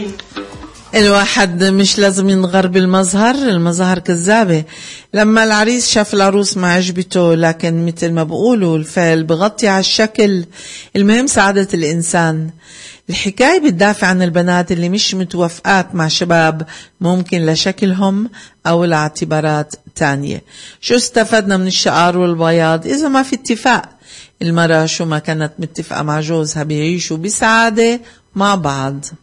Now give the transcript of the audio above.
الواحد مش لازم ينغر بالمظهر، المظهر كذابة. لما العريس شاف العروس ما عجبته، لكن مثل ما بقولوا الفعل بغطي على الشكل. المهم سعادة الإنسان. الحكاية بتدافع عن البنات اللي مش متوافقات مع شباب ممكن لشكلهم أو لاعتبارات تانية. شو استفدنا من الشعار والبياض إذا ما في اتفاق؟ المرأة شو ما كانت متفقة مع جوزها بيعيشوا بسعادة مع بعض.